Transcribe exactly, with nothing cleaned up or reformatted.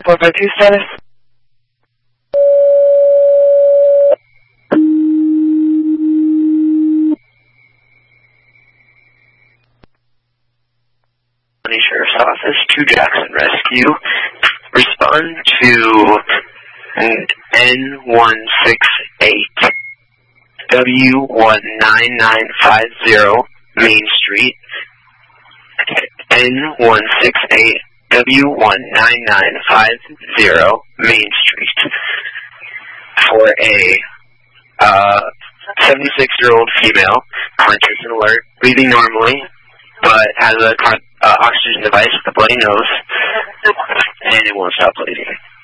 four five two status. County Sheriff's Office to Jackson Rescue. Respond to N one six eight W one nine nine five zero Main Street. N one six eight W one nine nine five zero Main Street for a uh, seventy-six-year-old female, conscious and alert, breathing normally, but has a uh, oxygen device with a bloody nose, and it won't stop bleeding.